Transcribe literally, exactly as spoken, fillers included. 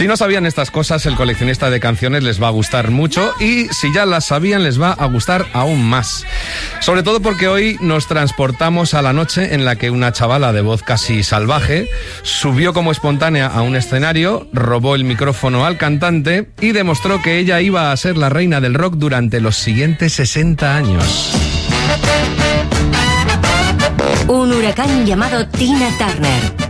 Si no sabían estas cosas, el coleccionista de canciones les va a gustar mucho, y si ya las sabían, les va a gustar aún más. Sobre todo porque hoy nos transportamos a la noche en la que una chavala de voz casi salvaje subió como espontánea a un escenario, robó el micrófono al cantante y demostró que ella iba a ser la reina del rock durante los siguientes sesenta años. Un huracán llamado Tina Turner.